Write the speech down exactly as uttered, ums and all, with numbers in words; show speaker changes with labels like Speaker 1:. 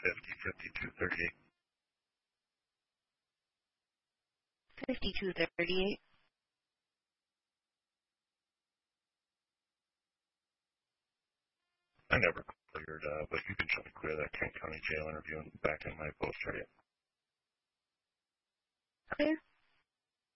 Speaker 1: fifty, fifty-two thirty-eight.
Speaker 2: fifty-two thirty-eight.
Speaker 1: I never cleared, uh, but you can try to clear that Kent County Jail interview and back in my post area.
Speaker 2: Clear.